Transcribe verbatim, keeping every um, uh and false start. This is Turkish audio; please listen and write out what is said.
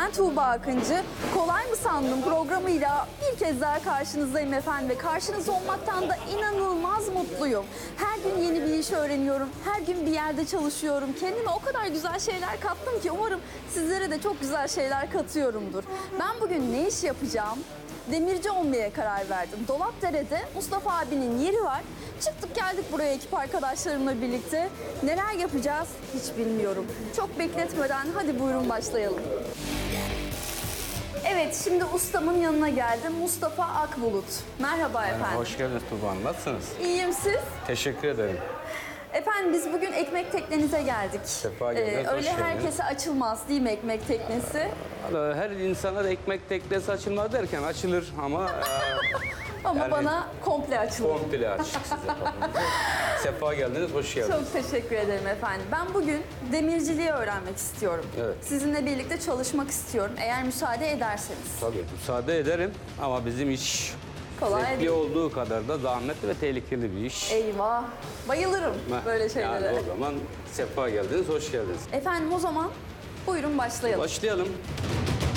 Ben Tuğba Akıncı. Kolay mı sandım programıyla bir kez daha karşınızdayım efendim ve karşınızda olmaktan da inanılmaz mutluyum. Her gün yeni bir iş öğreniyorum, her gün bir yerde çalışıyorum. Kendime o kadar güzel şeyler kattım ki umarım sizlere de çok güzel şeyler katıyorumdur. Ben bugün ne iş yapacağım? Demirci olmaya karar verdim. Dolapdere'de Mustafa abinin yeri var. Çıktık geldik buraya ekip arkadaşlarımla birlikte. Neler yapacağız hiç bilmiyorum. Çok bekletmeden hadi buyurun başlayalım. Evet, şimdi ustamın yanına geldim. Mustafa Akbulut. Merhaba efendim. Hoş geldiniz Tuğba Hanım. Nasılsınız? İyiyim siz? Teşekkür ederim. Efendim biz bugün ekmek teknenize geldik. Sefa geldiniz, hoş öyle geldiniz. herkese açılmaz değil mi ekmek teknesi? Vallahi her insana da ekmek teknesi açılmaz derken açılır ama Ama Yani- bana komple açılır. komple açık size kapımızı. Sefa geldiniz, hoş geldiniz. Çok teşekkür ederim efendim. Ben bugün demirciliği öğrenmek istiyorum. Evet. Sizinle birlikte çalışmak istiyorum eğer müsaade ederseniz. Tabii müsaade ederim ama bizim iş Kolay zevkli değil. olduğu kadar da zahmetli ve tehlikeli bir iş. Eyvah. Bayılırım böyle şeylere. Yani o zaman sefa geldiniz, hoş geldiniz. Efendim o zaman buyurun başlayalım. Başlayalım.